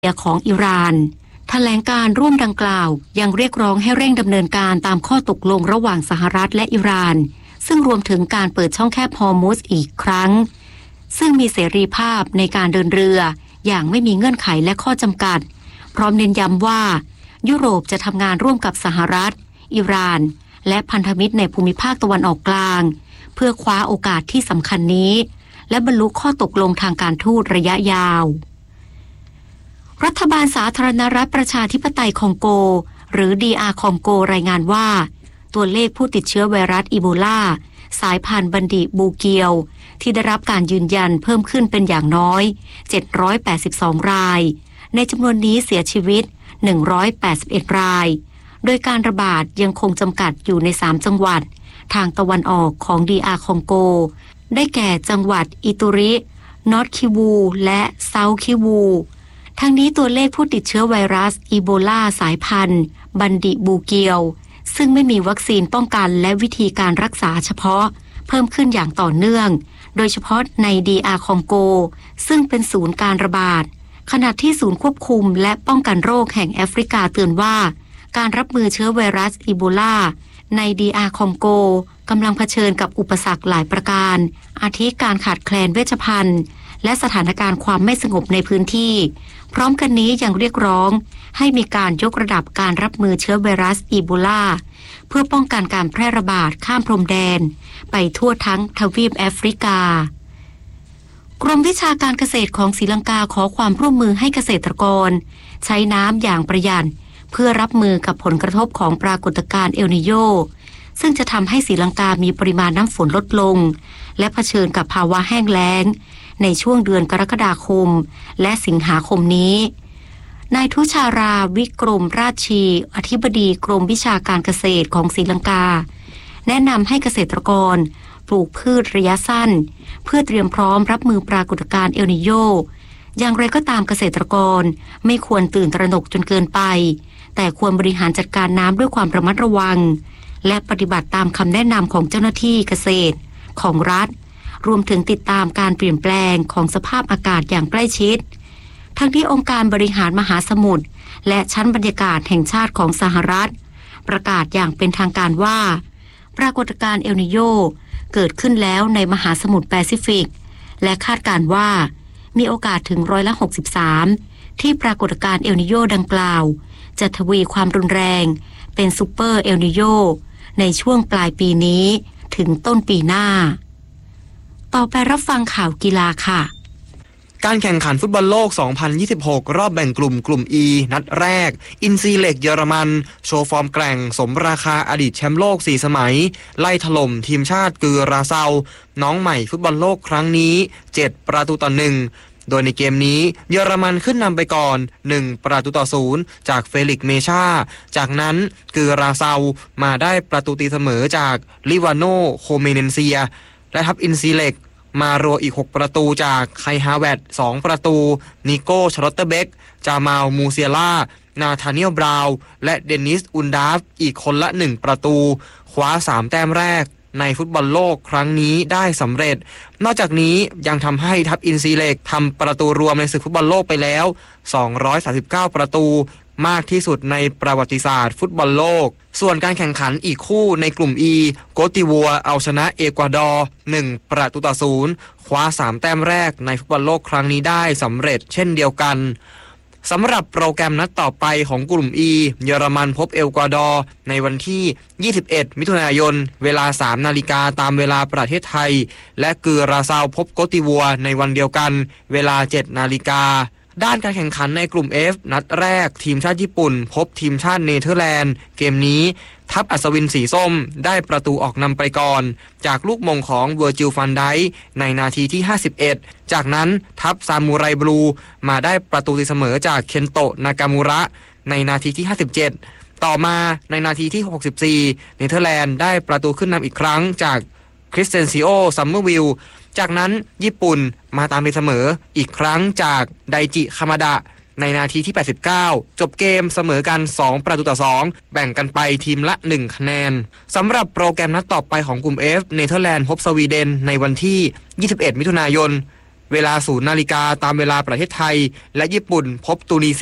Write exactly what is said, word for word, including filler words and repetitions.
ของอิหร่านแถลงการร่วมดังกล่าวยังเรียกร้องให้เร่งดำเนินการตามข้อตกลงระหว่างสหรัฐและอิหร่านซึ่งรวมถึงการเปิดช่องแคบฮอร์มุซอีกครั้งซึ่งมีเสรีภาพในการเดินเรืออย่างไม่มีเงื่อนไขและข้อจำกัดพร้อมเน้นย้ำว่ายุโรปจะทำงานร่วมกับสหรัฐอิหร่านและพันธมิตรในภูมิภาคตะวันออกกลางเพื่อคว้าโอกาสที่สำคัญนี้และบรรลุข้อตกลงทางการทูตระยะยาวรัฐบาลสาธารณรัฐประชาธิปไตยคองโกหรือ ดี อาร์ คองโกรายงานว่าตัวเลขผู้ติดเชื้อไวรัสอีโบลาสายพันธุ์บันดิบูเกียวที่ได้รับการยืนยันเพิ่มขึ้นเป็นอย่างน้อยเจ็ดร้อยแปดสิบสองรายในจำนวนนี้เสียชีวิตหนึ่งร้อยแปดสิบเอ็ดรายโดยการระบาดยังคงจำกัดอยู่ในสามจังหวัดทางตะวันออกของ ดี อาร์ คองโกได้แก่จังหวัดอิตุรินอร์ทคิวูและเซาท์คิวูทั้งนี้ตัวเลขผู้ติดเชื้อไวรัสอีโบลาสายพันธุ์บันดิบูเกียวซึ่งไม่มีวัคซีนป้องกันและวิธีการรักษาเฉพาะเพิ่มขึ้นอย่างต่อเนื่องโดยเฉพาะใน ดี อาร์ คองโกซึ่งเป็นศูนย์การระบาดขณะที่ศูนย์ควบคุมและป้องกันโรคแห่งแอฟริกาเตือนว่าการรับมือเชื้อไวรัสอีโบลาใน ดี อาร์ คองโกกำลังเผชิญกับอุปสรรคหลายประการอาทิการขาดแคลนเวชภัณฑ์และสถานการณ์ความไม่สงบในพื้นที่พร้อมกันนี้ยังเรียกร้องให้มีการยกระดับการรับมือเชื้อไวรัสอีโบลาเพื่อป้องกันการแพร่ระบาดข้ามพรมแดนไปทั่วทั้งทวีปแอฟริกากรมวิชาการเกษตรของศรีลังกาขอความร่วมมือให้เกษตรกรใช้น้ำอย่างประหยัดเพื่อรับมือกับผลกระทบของปรากฏการณ์เอลนิโญซึ่งจะทำให้ศรีลังกามีปริมาณน้ำฝนลดลงและเผชิญกับภาวะแห้งแล้งในช่วงเดือนกรกฎาคมและสิงหาคมนี้นายทุชาราวิกรมราชชีอธิบดีกรมวิชาการเกษตรของศรีลังกาแนะนำให้เกษตรกรปลูกพืชระยะสั้นเพื่อเตรียมพร้อมรับมือปรากฏการณ์เอลนิโญอย่างไรก็ตามเกษตรกรไม่ควรตื่นตระหนกจนเกินไปแต่ควรบริหารจัดการน้ำด้วยความระมัดระวังและปฏิบัติตามคำแนะนำของเจ้าหน้าที่เกษตรของรัฐรวมถึงติดตามการเปลี่ยนแปลงของสภาพอากาศอย่างใกล้ชิดทั้งที่องค์การบริหารมหาสมุทรและชั้นบรรยากาศแห่งชาติของสหรัฐประกาศอย่างเป็นทางการว่าปรากฏการณ์เอลนิโญเกิดขึ้นแล้วในมหาสมุทรแปซิฟิกและคาดการณ์ว่ามีโอกาสถึงร้อยละหกสิบสามที่ปรากฏการณ์เอลนิโญดังกล่าวจะทวีความรุนแรงเป็นซูเปอร์เอลนิโญในช่วงปลายปีนี้ถึงต้นปีหน้าต่อไปรับฟังข่าวกีฬาค่ะการแข่งขันฟุตบอลโลก สองพันยี่สิบหก รอบแบ่งกลุ่มกลุ่ม E นัดแรกอินซีเล็กเยอรมันโชว์ฟอร์มแกร่งสมราคาอดีตแชมป์โลกสี่สมัยไล่ถล่มทีมชาติกือราเซาน้องใหม่ฟุตบอลโลกครั้งนี้เจ็ดประตูต่อหนึ่งโดยในเกมนี้เยอรมันขึ้นนำไปก่อนหนึ่งประตูต่อศูนย์จากเฟลิกซ์เมชาจากนั้นกือราเซามาได้ประตูตีเสมอจากลิวาโนโคเมเนนเซียและทัพอินซีเล็กมารัวอีกหกประตูจากไคฮาเวตสองประตูนิโก้ชลอตเตอร์เบกจามาลมูเซียล่านาธาเนียลบราวน์และเดนิสอุนดาฟอีกคนละหนึ่งประตูคว้าสามแต้มแรกในฟุตบอลโลกครั้งนี้ได้สำเร็จนอกจากนี้ยังทำให้ทัพอินซีเล็กทำประตูรวมในศึกฟุตบอลโลกไปแล้วสองร้อยสามสิบเก้าประตูมากที่สุดในประวัติศาสตร์ฟุตบอลโลกส่วนการแข่งขันอีกคู่ในกลุ่ม E โกติวัวเอาชนะเอกวาดอร์หนึ่งประตูต่อศูนย์คว้าสามแต้มแรกในฟุตบอลโลกครั้งนี้ได้สำเร็จเช่นเดียวกันสำหรับโปรแกรมนัดต่อไปของกลุ่ม E เยอรมันพบเอกวาดอร์ในวันที่ยี่สิบเอ็ดมิถุนายนเวลา สามนาฬิกาตามเวลาประเทศไทยและกือราเซาพบโกติวัวในวันเดียวกันเวลา เจ็ดนาฬิกาด้านการแข่งขันในกลุ่ม F นัดแรกทีมชาติญี่ปุ่นพบทีมชาติเนเธอร์แลนด์เกมนี้ทัพอัศวินสีส้มได้ประตูออกนำไปก่อนจากลูกมงของเวอร์จิลฟันไดค์ในนาทีที่ห้าสิบเอ็ดจากนั้นทัพซามูไรบลูมาได้ประตูตีเสมอจากเคนโตะนากามูระในนาทีที่ห้าสิบเจ็ดต่อมาในนาทีที่หกสิบสี่เนเธอร์แลนด์ได้ประตูขึ้นนำอีกครั้งจากคริสเตนซิโอซัมเมอร์วิลจากนั้นญี่ปุ่นมาตามตีเสมออีกครั้งจากไดจิคามาดะในนาทีที่แปดสิบเก้าจบเกมเสมอกันสองประตูต่อสองแบ่งกันไปทีมละหนึ่งคะแนนสำหรับโปรแกรมนัดต่อไปของกลุ่ม F เนเธอร์แลนด์พบสวีเดนในวันที่ยี่สิบเอ็ดมิถุนายนเวลาศูนย์นาฬิกาตามเวลาประเทศไทยและญี่ปุ่นพบตูนิเซีย